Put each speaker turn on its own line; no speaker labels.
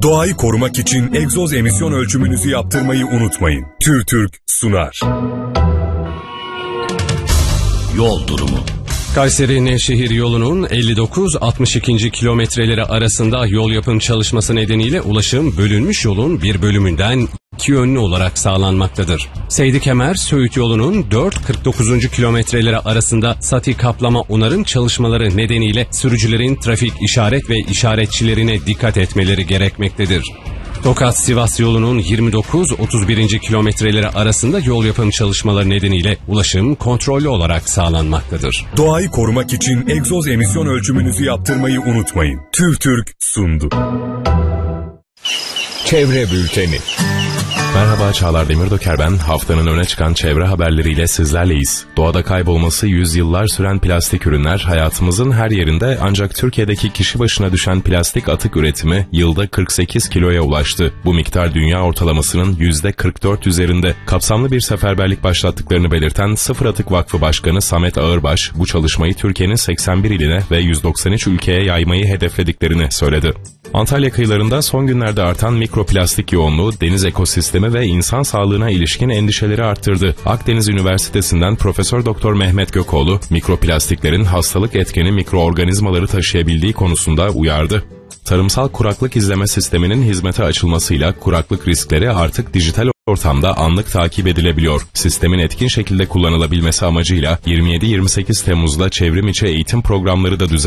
Doğayı korumak için egzoz emisyon ölçümünüzü yaptırmayı unutmayın. TÜRTÜRK sunar.
Yol durumu.
Kayseri-Nevşehir yolunun 59-62. kilometreleri arasında yol yapım çalışması nedeniyle ulaşım bölünmüş yolun bir bölümünden iki yönlü olarak sağlanmaktadır. Seydi-Kemer-Söğüt yolunun 4-49. kilometreleri arasında sati kaplama onarım çalışmaları nedeniyle sürücülerin trafik işaret ve işaretçilerine dikkat etmeleri gerekmektedir. Tokat-Sivas yolunun 29-31. kilometreleri arasında yol yapım çalışmaları nedeniyle ulaşım kontrollü olarak sağlanmaktadır.
Doğayı korumak için egzoz emisyon ölçümünüzü yaptırmayı unutmayın. TÜRTÜRK sundu.
Çevre Bülteni.
Merhaba, Çağlar Demirdöker ben. Haftanın öne çıkan çevre haberleriyle sizlerleyiz. Doğada kaybolması yüzyıllar süren plastik ürünler hayatımızın her yerinde, ancak Türkiye'deki kişi başına düşen plastik atık üretimi yılda 48 kiloya ulaştı. Bu miktar dünya ortalamasının %44 üzerinde. Kapsamlı bir seferberlik başlattıklarını belirten Sıfır Atık Vakfı Başkanı Samet Ağırbaş, bu çalışmayı Türkiye'nin 81 iline ve 193 ülkeye yaymayı hedeflediklerini söyledi. Antalya kıyılarında son günlerde artan mikroplastik yoğunluğu deniz ekosistemi ve insan sağlığına ilişkin endişeleri arttırdı. Akdeniz Üniversitesi'nden Profesör Doktor Mehmet Gökoğlu, mikroplastiklerin hastalık etkeni mikroorganizmaları taşıyabildiği konusunda uyardı. Tarımsal kuraklık izleme sisteminin hizmete açılmasıyla kuraklık riskleri artık dijital ortamda anlık takip edilebiliyor. Sistemin etkin şekilde kullanılabilmesi amacıyla 27-28 Temmuz'da çevrim içi eğitim programları da düzenlenecek.